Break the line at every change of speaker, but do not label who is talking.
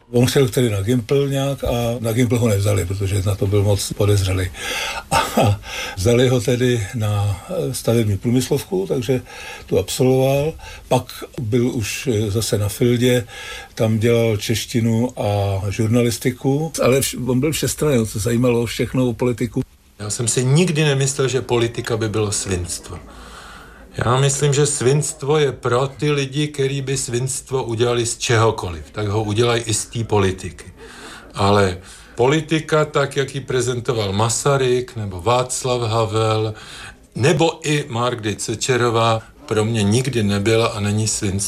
On chtěl tedy na Gimpl nějak a na Gimpl ho nevzali, protože na to byl moc podezřelý. A vzali ho tedy na stavební průmyslovku, takže tu absolvoval. Pak byl už zase na Fildě, tam dělal češtinu a žurnalistiku, ale on byl všestranný, co zajímalo všechno o politiku.
Já jsem si nikdy nemyslel, že politika by bylo svinstvo. Já myslím, že svinstvo je pro ty lidi, kteří by svinstvo udělali z čehokoliv, tak ho udělají i z té politiky. Ale politika, tak jak ji prezentoval Masaryk, nebo Václav Havel, nebo i Margit Sečerová, pro mě nikdy nebyla a není svinstvo.